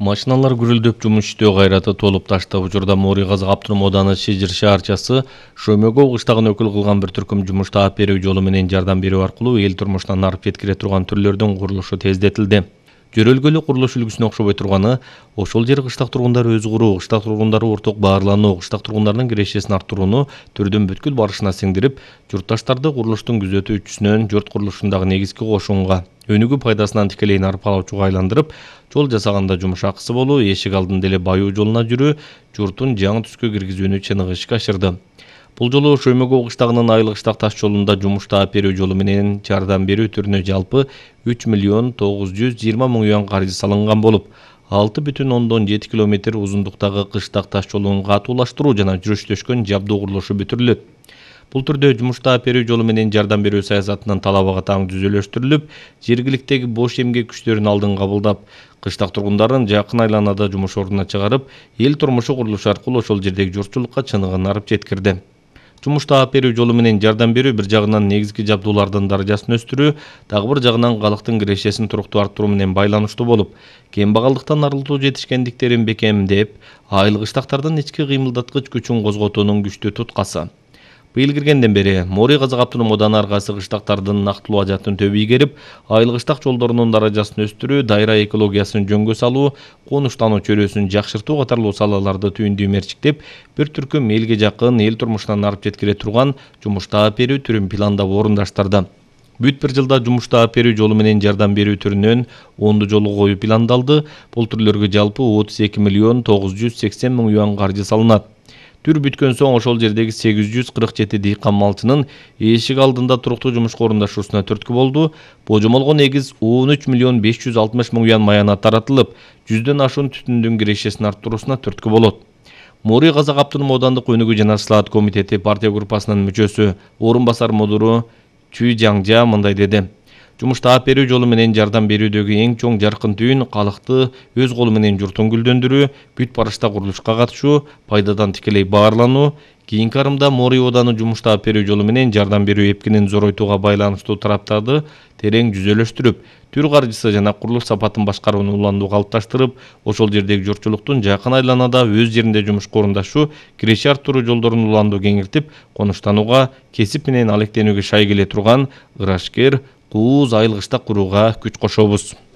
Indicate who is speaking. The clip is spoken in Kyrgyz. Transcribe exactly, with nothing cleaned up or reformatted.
Speaker 1: Машиналар гүрүлдөп жумуш иштөө кайраты толуп ташты. Учурда Мори Казак Абдурум ооданы Шижир шаарчасы Шөмөгө кыштагын өкүл кылган бир түркүм жумуш таап берүү жолу менен жардам берүү аркылуу эл турмушунан арып жеткире турган түрлөрдүн курулушу тездетилди. Жөрөлгөлүү курулуш үлгүсүнө окшобой турганы, ошол жер кыштак тургундары өз куруу, кыштак тургундары орток баарлануу, кыштак тургундарынын кирешесин арттырууну түрдүн бүткүл барышына сиңдирип, журтташтарды курулуштун күзөтүүчүсүнөн журт курулушундагы негизги кошунга, өнүгүү пайдасынан тикелей нарып алуучуга айландырып, жол жасаганда жумуш акысы болуу, эшик алдында эле баюу жолуна жүрүү, журтун жаңы түскө киргизүүнү чыныгы ишке ашырды. Бул жолу Шөмөгө кыштагынын Айыл кыштак таш жолунда жумуш таап берүү жолу менен жардам берүү түрүнө жалпы үч миллион тогуз жүз жыйырма миң юан каржы салынган болуп, алты бүтүн ондон жети километр узундуктагы кыштак таш жолун катуулаштыруу жана жүрүштөшкөн жабдуу курулушу бүтүрүлөт. Бул түрдө жумуш таап берүү жолу менен жардам берүү саясатынын талабы таң түзөлөштүрүлүп, жергиликтеги бош эмгек күчтөрүн алдын кабылдап, кыштак тургундарын жакын айланада жумуш ордуна чыгарып, эл турмушу курулушу аркылуу ошол жердеги журтчулукка чыныгын арып жеткирди. Жумуш таап берүү жолу менен жардам берүү бир жагынан негизги жабдуулардын даражасын өстүрүү, дагы бир жагынан калктын кирешесин туруктуу арттыруу менен байланыштуу болуп, кембагалдыктан арылтуу жетишкендиктерин бекемдеп, айыл кыштактардын ички кыймылдаткыч күчүн козготуунун күчтүү туткасы. Быйыл киргенден бери Мори Казак Абдурум ооданы ар кайсы кыштактардын нактылуу ажатын төбү ийгерип, айыл кыштак жолдорунун даражасын өстүрүү, дайра экологиясын жөнгө салуу, конуштануу чөлөөсүн жакшыртуу катарлуу салаларды түйүндүү мерчиктеп, бир түркүм элге жакын, эл турмушунан арып жеткире турган жумуш таап берүү түрүн пландап орундаштырды. Бүт бир жылда жумуш таап берүү жолу менен жардам берүү түрүнөн онду жолу коюу пландалды. Бул түрлөргө жалпы отуз эки миллион тогуз жүз сексен миң юан каржы салынат. Түр бүткөн соң ошол жердеги сегиз жүз кырк жети дыйкан малчынын эшик алдында туруктуу жумушка орундашуусуна түрткү болду. Божомолго негиз он үч миллион беш жүз алтымыш миң юан маянат таратылып, жүздөн ашуун түтүндүн кирешесин арттыруусуна түрткү болот. Мори Казак Абдурум оодандык өнүгүү жана ыслаат комитети партия группасынын мүчөсү, орун басар мудуру Чүй Жаңжа мындай деди. Жумуш таап берүү жолу менен жардам берүүдөгү эң чоң жаркын түйүн калкты өз колу менен журтун гүлдөндүрүү, бүт барышта курулушка катышуу, пайдадан тикелей баарлануу, кийинки арымда Мори ооданы жумуш таап берүү жолу менен жардам берүү эпкинин зоройтууга байланыштуу тараптарды терең жүзөлөштүрүп, түр каржысы жана курулуш сапатын башкарууну уландуу калыпташтырып, ошол жердеги журтчулуктун жакын айланада өз жеринде жумушка орундашуу, киреше арттыруу жолдорун уландуу кеңиртип, конуштанууга, кесип менен алектенүүгө шай келе турган ырашкер, кууз айыл кыштак курууга күч кошобуз.